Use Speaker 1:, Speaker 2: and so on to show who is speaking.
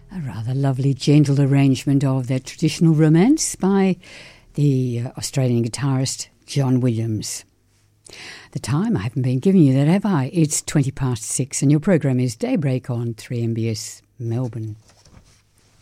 Speaker 1: A rather lovely, gentle arrangement of that traditional romance by the Australian guitarist John Williams. The time, I haven't been giving you that, have I? It's 6:20 and your program is Daybreak on 3MBS Melbourne.